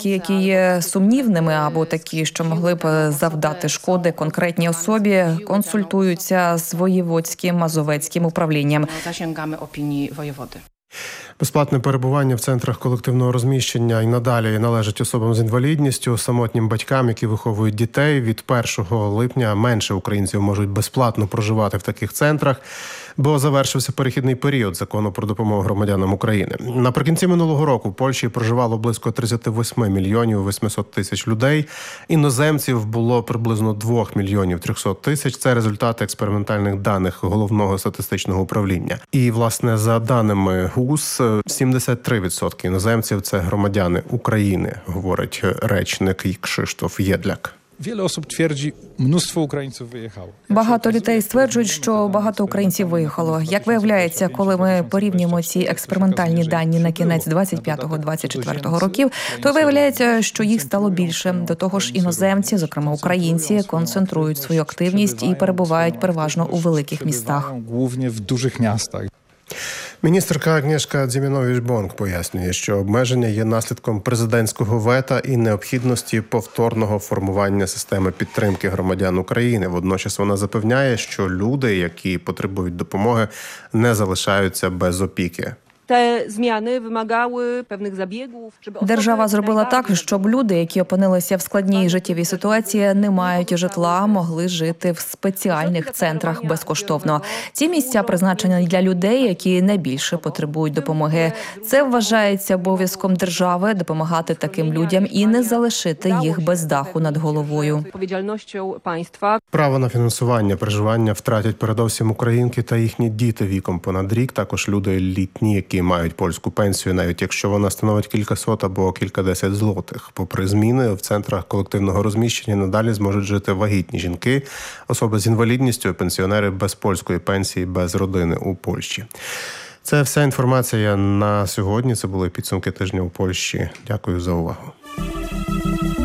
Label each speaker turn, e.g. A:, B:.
A: випадки, які є сумнівними або такі, що могли б завдати шкоди конкретній особі, консультуються з воєводським мазовецьким управлінням.
B: Zasięgamy opinii wojewody.
C: Безплатне перебування в центрах колективного розміщення і надалі належить особам з інвалідністю, самотнім батькам, які виховують дітей. Від 1 липня менше українців можуть безплатно проживати в таких центрах, бо завершився перехідний період Закону про допомогу громадянам України. Наприкінці минулого року в Польщі проживало близько 38 мільйонів 800 тисяч людей. Іноземців було приблизно 2 мільйонів 300 тисяч. Це результати експериментальних даних Головного статистичного управління. І, власне, за даними ГУС, 73% іноземців – це громадяни України, говорить речник Krzysztof Єдляк.
A: Багато людей стверджують, що багато українців виїхало. Як виявляється, коли ми порівнюємо ці експериментальні дані на кінець 25-24 років, то виявляється, що їх стало більше. До того ж, іноземці, зокрема українці, концентрують свою активність і перебувають переважно у великих містах.
C: Міністерка Агнєшка Дзімінович-Бонг пояснює, що обмеження є наслідком президентського вета і необхідності повторного формування системи підтримки громадян України. Водночас вона запевняє, що люди, які потребують допомоги, не залишаються без опіки.
D: Te zmiany wymagały pewnych zabiegów, żeby
A: Держава зробила так, щоб люди, які опинилися в складній життєвій ситуації, не мають житла, могли жити в спеціальних центрах безкоштовно. Ці місця призначені для людей, які найбільше потребують допомоги. Це вважається обов'язком держави допомагати таким людям і не залишити їх без даху над головою.
D: Odpowiedzialnością państwa.
C: Право на фінансування проживання втратять передовсім українки та їхні діти віком понад рік, також люди літні, які мають польську пенсію, навіть якщо вона становить кількасот або кількадесят злотих. Попри зміни, в центрах колективного розміщення надалі зможуть жити вагітні жінки, особи з інвалідністю, пенсіонери без польської пенсії, без родини у Польщі. Це вся інформація на сьогодні. Це були підсумки тижня у Польщі. Дякую за увагу.